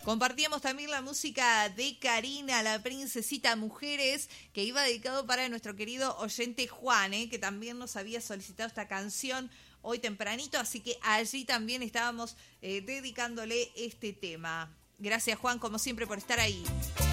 Compartíamos también la música de Karina, la princesita Mujeres, que iba dedicado para nuestro querido oyente Juan, que también nos había solicitado esta canción hoy tempranito, así que allí también estábamos dedicándole este tema. Gracias, Juan, como siempre, por estar ahí.